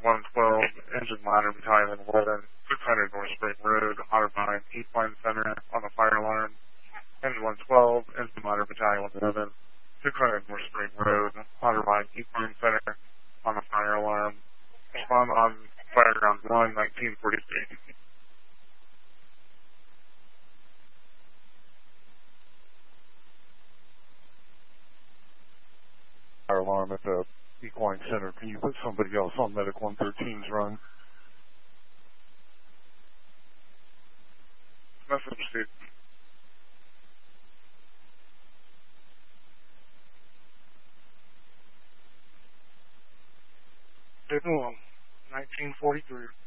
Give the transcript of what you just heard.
112, Engine Miner Battalion 11, 600 North Spring Road, Otterbein, Equine Center on the fire alarm. Engine 112, Engine Miner Battalion 11, 600 North Spring Road, Otterbein, Equine Center on the fire alarm. Respond on Fireground 1, 1943. Fire alarm at the Equine Center. Can you put somebody else on Medic 113's run? Message received. Big 1943.